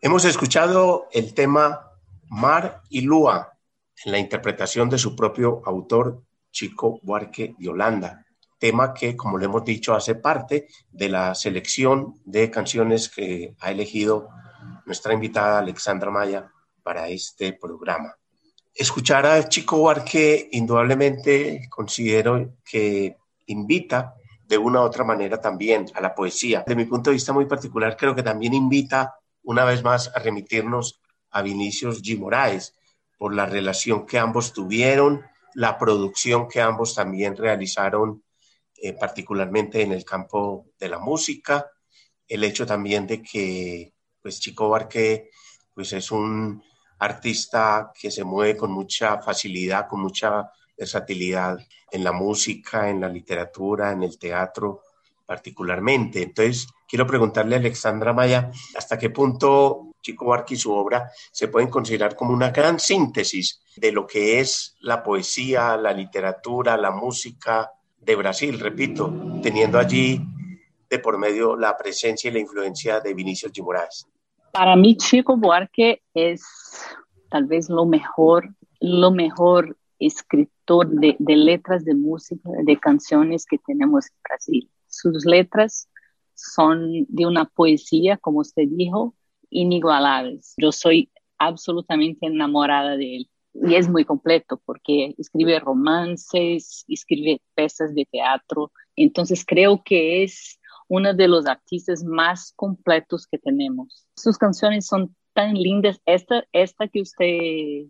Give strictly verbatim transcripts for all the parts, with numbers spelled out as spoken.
Hemos escuchado el tema Mar y Lua en la interpretación de su propio autor, Chico Buarque de Holanda, tema que, como le hemos dicho, hace parte de la selección de canciones que ha elegido nuestra invitada Alexandra Maya para este programa. Escuchar a Chico Buarque indudablemente considero que invita de una u otra manera también a la poesía. De mi punto de vista muy particular, creo que también invita una vez más a remitirnos a Vinicius G. Moraes por la relación que ambos tuvieron, la producción que ambos también realizaron, eh, particularmente en el campo de la música, el hecho también de que pues, Chico Buarque pues, es un artista que se mueve con mucha facilidad, con mucha versatilidad en la música, en la literatura, en el teatro particularmente. Entonces, quiero preguntarle a Alexandra Maya, ¿hasta qué punto Chico Buarque y su obra se pueden considerar como una gran síntesis de lo que es la poesía, la literatura, la música de Brasil? Repito, teniendo allí de por medio la presencia y la influencia de Vinicius de Moraes. Para mí, Chico Buarque es tal vez lo mejor, lo mejor escritor de, de letras de música, de canciones que tenemos en Brasil. Sus letras son de una poesía, como usted dijo, inigualables. Yo soy absolutamente enamorada de él. Y es muy completo porque escribe romances, escribe piezas de teatro. Entonces creo que es uno de los artistas más completos que tenemos. Sus canciones son tan lindas. Esta, esta que usted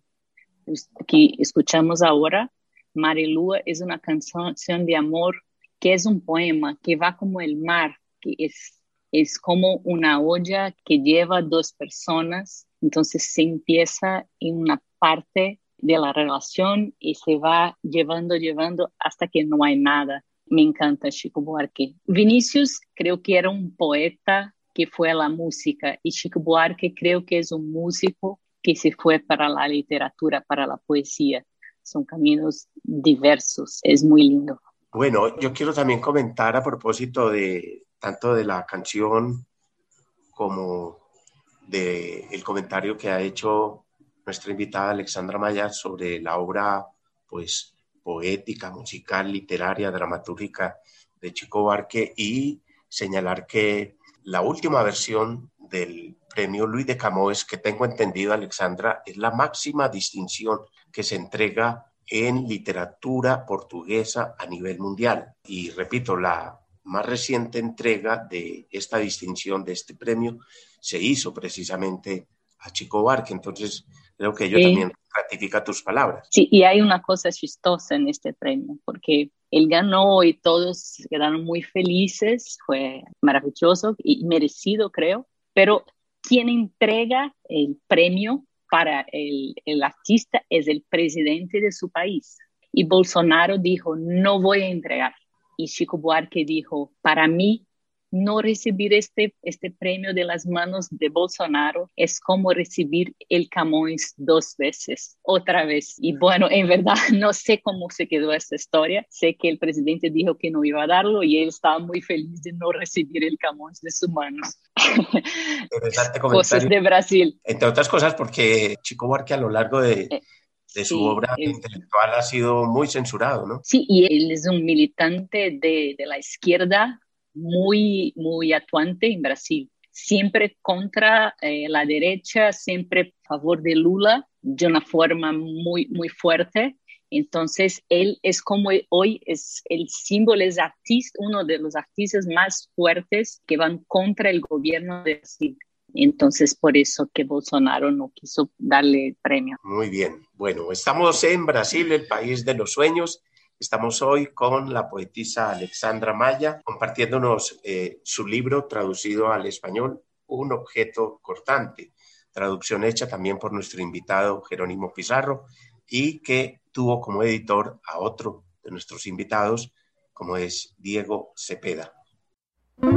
que escuchamos ahora, Mar y Lua, es una canción de amor que es un poema que va como el mar, que es, es como una olla que lleva dos personas. Entonces se empieza en una parte de la relación y se va llevando, llevando hasta que no hay nada. Me encanta Chico Buarque. Vinicius creo que era un poeta que fue a la música y Chico Buarque creo que es un músico que se fue para la literatura, para la poesía. Son caminos diversos, es muy lindo. Bueno, yo quiero también comentar a propósito de tanto de la canción como del de comentario que ha hecho nuestra invitada Alexandra Maya sobre la obra pues, poética, musical, literaria, dramatúrgica de Chico Buarque y señalar que la última versión del premio Luis de Camões, que tengo entendido, Alexandra, es la máxima distinción que se entrega en literatura portuguesa a nivel mundial. Y repito, la más reciente entrega de esta distinción, de este premio, se hizo precisamente a Chico Buarque. Entonces, creo que ello sí. también ratifica tus palabras. Sí, y hay una cosa chistosa en este premio, porque él ganó y todos quedaron muy felices, fue maravilloso y merecido, creo, pero quien entrega el premio para el, el artista es el presidente de su país. Y Bolsonaro dijo, no voy a entregar. Y Chico Buarque dijo, para mí, no recibir este, este premio de las manos de Bolsonaro es como recibir el Camões dos veces, otra vez. Y bueno, en verdad no sé cómo se quedó esta historia. Sé que el presidente dijo que no iba a darlo y él estaba muy feliz de no recibir el Camões de sus manos. Cosas de Brasil. Entre otras cosas porque Chico Buarque a lo largo de... Eh. de su sí, obra es, intelectual ha sido muy censurado, ¿no? Sí, y él es un militante de, de la izquierda muy, muy actuante en Brasil. Siempre contra eh, la derecha, siempre a favor de Lula, de una forma muy, muy fuerte. Entonces, él es como hoy es el símbolo, es artista, uno de los artistas más fuertes que van contra el gobierno de Brasil. Entonces, por eso que Bolsonaro no quiso darle el premio. Muy bien. Bueno, estamos en Brasil, el país de los sueños. Estamos hoy con la poetisa Alexandra Maya, compartiéndonos eh, su libro traducido al español, Un objeto cortante, traducción hecha también por nuestro invitado Jerónimo Pizarro y que tuvo como editor a otro de nuestros invitados, como es Diego Cepeda.